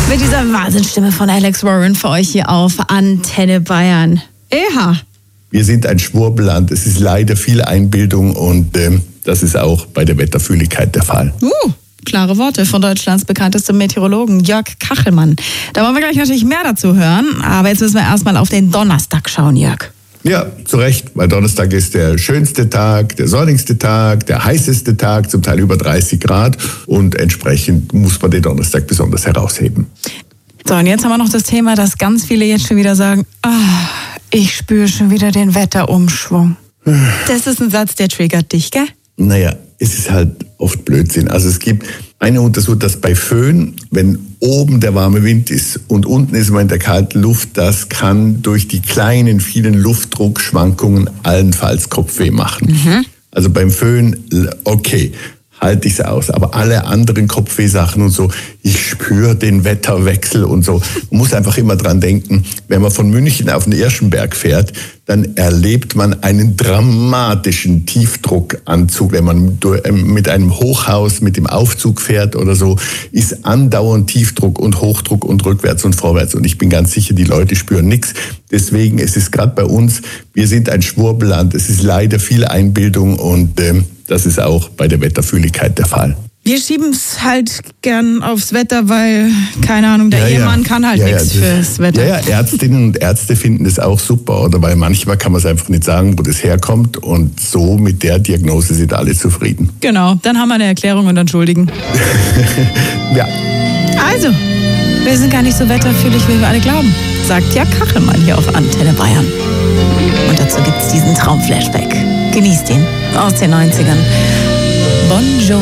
Mit dieser Wahnsinnsstimme von Alex Warren für euch hier auf Antenne Bayern. Eha. Wir sind ein Schwurbelland. Es ist leider viel Einbildung und das ist auch bei der Wetterfühligkeit der Fall. Klare Worte von Deutschlands bekanntestem Meteorologen Jörg Kachelmann. Da wollen wir gleich natürlich mehr dazu hören, aber jetzt müssen wir erstmal auf den Donnerstag schauen, Jörg. Ja, zu Recht, weil Donnerstag ist der schönste Tag, der sonnigste Tag, der heißeste Tag, zum Teil über 30 Grad und entsprechend muss man den Donnerstag besonders herausheben. So, und jetzt haben wir noch das Thema, dass ganz viele jetzt schon wieder sagen, ich spüre schon wieder den Wetterumschwung. Das ist ein Satz, der triggert dich, gell? Naja, es ist halt oft Blödsinn. Also es gibt eine Untersuchung, dass bei Föhn, wenn oben der warme Wind ist und unten ist man in der kalten Luft, das kann durch die kleinen, vielen Luftdruckschwankungen allenfalls Kopfweh machen. Also beim Föhn, okay, halte ich es aus. Aber alle anderen Kopfwehsachen und so, ich spüre den Wetterwechsel und so. Man muss einfach immer dran denken, wenn man von München auf den Irschenberg fährt, dann erlebt man einen dramatischen Tiefdruckanzug. Wenn man mit einem Hochhaus, mit dem Aufzug fährt oder so, ist andauernd Tiefdruck und Hochdruck und rückwärts und vorwärts. Und ich bin ganz sicher, die Leute spüren nichts. Deswegen, es ist gerade bei uns, wir sind ein Schwurbelland. Es ist leider viel Einbildung und das ist auch bei der Wetterfühligkeit der Fall. Wir schieben es halt gern aufs Wetter, weil, keine Ahnung, der Ehemann kann halt nichts fürs Wetter. Ja, Ärztinnen und Ärzte finden das auch super, oder? Weil manchmal kann man es einfach nicht sagen, wo das herkommt und so mit der Diagnose sind alle zufrieden. Genau, dann haben wir eine Erklärung und entschuldigen. Ja. Also, wir sind gar nicht so wetterfühlig, wie wir alle glauben, sagt Jörg Kachelmann hier auf Antenne Bayern. Und dazu gibt's diesen Traumflashback. Genießt ihn aus den 90ern. Bonjour.